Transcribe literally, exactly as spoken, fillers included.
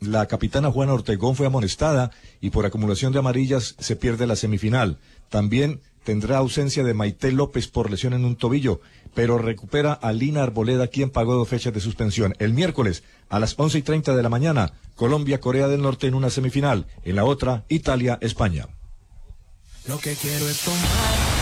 la capitana Juana Ortegón fue amonestada y por acumulación de amarillas se pierde la semifinal. También tendrá ausencia de Maite López por lesión en un tobillo, pero recupera a Lina Arboleda, quien pagó dos fechas de suspensión. El miércoles, a las once y treinta de la mañana, Colombia-Corea del Norte en una semifinal. En la otra, Italia-España. Lo que quiero es tomar.